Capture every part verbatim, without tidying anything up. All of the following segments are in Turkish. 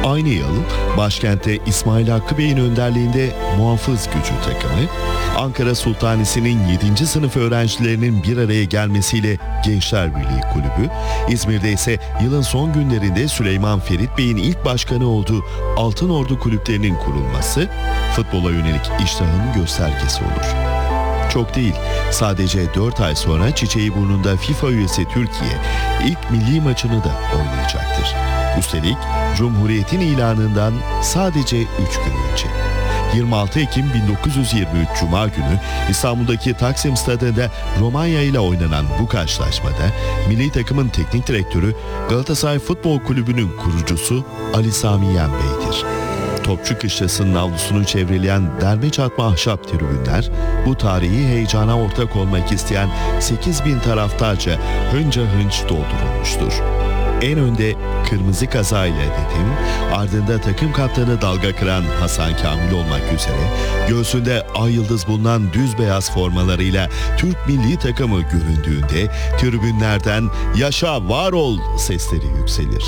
Aynı yıl başkentte İsmail Hakkı Bey'in önderliğinde Muhafız Gücü takımı, Ankara Sultanisi'nin yedinci sınıf öğrencilerinin bir araya gelmesiyle Gençler Birliği Kulübü, İzmir'de ise yılın son günlerinde Süleyman Ferit Bey'in ilk başkanı olduğu Altınordu kulüplerinin kurulması, futbola yönelik iştahın göstergesi olur. Çok değil, sadece dört ay sonra Çiçeğiburnunda FIFA üyesi Türkiye ilk milli maçını da oynayacaktır. Üstelik Cumhuriyet'in ilanından sadece üç gün önce. yirmi altı Ekim bin dokuz yüz yirmi üç Cuma günü İstanbul'daki Taksim Stadı'nda Romanya ile oynanan bu karşılaşmada milli takımın teknik direktörü Galatasaray Futbol Kulübü'nün kurucusu Ali Sami Yen Bey'dir. Topçu Kışlası'nın avlusunu çevreleyen derme çatma ahşap tribünler, bu tarihi heyecana ortak olmak isteyen sekiz bin taraftarca hınca hınç doldurulmuştur. En önde kırmızı kazayla dedim, ardında takım kaptanı dalga kıran Hasan Kamil olmak üzere, göğsünde ay yıldız bulunan düz beyaz formalarıyla Türk milli takımı göründüğünde tribünlerden "Yaşa, var ol" sesleri yükselir.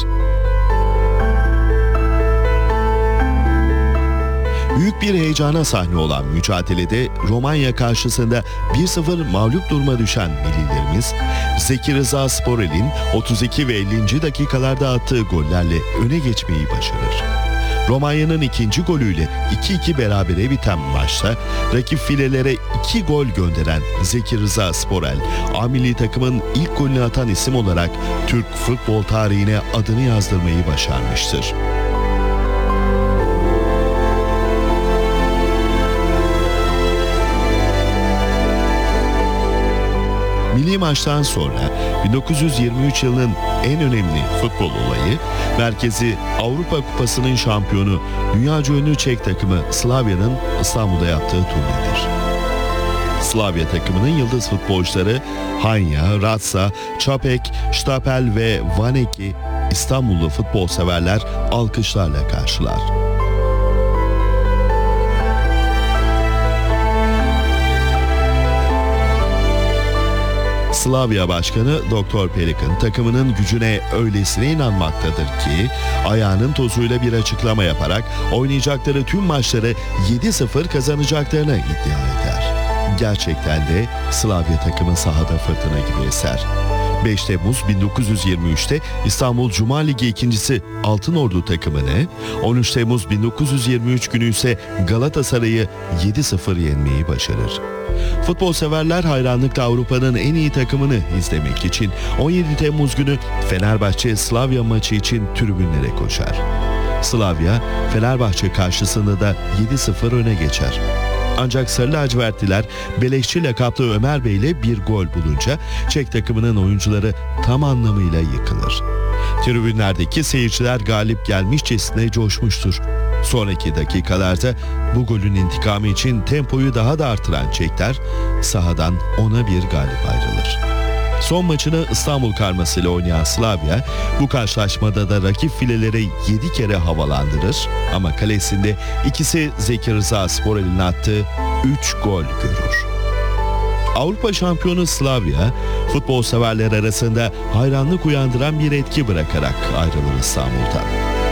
Büyük bir heyecana sahne olan mücadelede Romanya karşısında bir sıfır mağlup duruma düşen millilerimiz, Zeki Rıza Sporel'in otuz iki ve ellinci dakikalarda attığı gollerle öne geçmeyi başarır. Romanya'nın ikinci golüyle iki iki berabere biten maçta rakip filelere iki gol gönderen Zeki Rıza Sporel, A milli takımın ilk golünü atan isim olarak Türk futbol tarihine adını yazdırmayı başarmıştır. Milli maçtan sonra bin dokuz yüz yirmi üç yılının en önemli futbol olayı, merkezi Avrupa Kupası'nın şampiyonu dünyaca ünlü Çek takımı Slavya'nın İstanbul'da yaptığı turnedir. Slavya takımının yıldız futbolcuları Hanya, Ratsa, Čapek, Štapel ve Vaneki İstanbullu futbol severler alkışlarla karşılar. Slavia Başkanı Doktor Pelikan takımının gücüne öylesine inanmaktadır ki ayağının tozuyla bir açıklama yaparak oynayacakları tüm maçları yedi sıfır kazanacaklarını iddia eder. Gerçekten de Slavia takımı sahada fırtına gibi eser. beş Temmuz bin dokuz yüz yirmi üçte İstanbul Cuma Ligi ikincisi Altınordu takımını, on üç Temmuz bin dokuz yüz yirmi üç günü ise Galatasaray'ı yedi sıfır yenmeyi başarır. Futbol severler hayranlıkla Avrupa'nın en iyi takımını izlemek için on yedi Temmuz günü Fenerbahçe Slavia maçı için tribünlere koşar. Slavia, Fenerbahçe karşısında da yedi sıfır öne geçer. Ancak Sarı Lacivertliler beleşçi lakaplı Ömer Bey ile bir gol bulunca Çek takımının oyuncuları tam anlamıyla yıkılır. Tribünlerdeki seyirciler galip gelmişçesine coşmuştur. Sonraki dakikalarda bu golün intikamı için tempoyu daha da artıran Çekler sahadan ona bir galip ayrılır. Son maçını İstanbul karmasıyla oynayan Slavia bu karşılaşmada da rakip filelere yedi kere havalandırır ama kalesinde ikisi Zeki Rıza Sporel'in attığı üç gol görür. Avrupa şampiyonu Slavia, futbol severler arasında hayranlık uyandıran bir etki bırakarak ayrılır İstanbul'dan.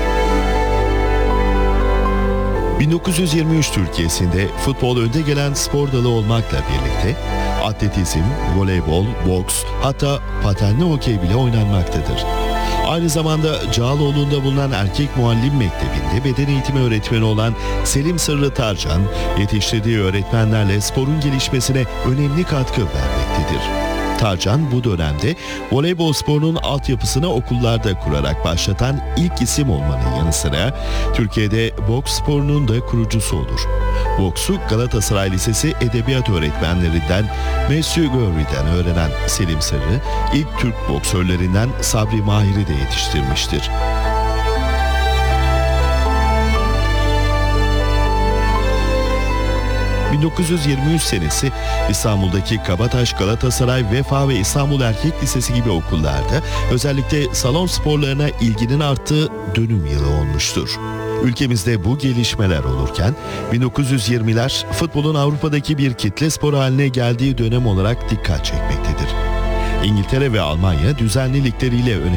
bin dokuz yüz yirmi üç Türkiye'sinde futbol önde gelen spor dalı olmakla birlikte atletizm, voleybol, boks, hatta patenli hokey bile oynanmaktadır. Aynı zamanda Cağaloğlu'nda bulunan Erkek Muallim Mektebi'nde beden eğitimi öğretmeni olan Selim Sırrı Tarcan, yetiştirdiği öğretmenlerle sporun gelişmesine önemli katkı vermektedir. Tarcan bu dönemde voleybol sporunun altyapısını okullarda kurarak başlatan ilk isim olmanın yanı sıra Türkiye'de boks sporunun da kurucusu olur. Boksu Galatasaray Lisesi edebiyat öğretmenlerinden Monsieur Gövri'den öğrenen Selim Sırrı, ilk Türk boksörlerinden Sabri Mahir'i de yetiştirmiştir. bin dokuz yüz yirmi üç senesi İstanbul'daki Kabataş, Galatasaray, Vefa ve İstanbul Erkek Lisesi gibi okullarda özellikle salon sporlarına ilginin arttığı dönüm yılı olmuştur. Ülkemizde bu gelişmeler olurken bin dokuz yüz yirmiler futbolun Avrupa'daki bir kitle spor haline geldiği dönem olarak dikkat çekmektedir. İngiltere ve Almanya düzenli ligleriyle öne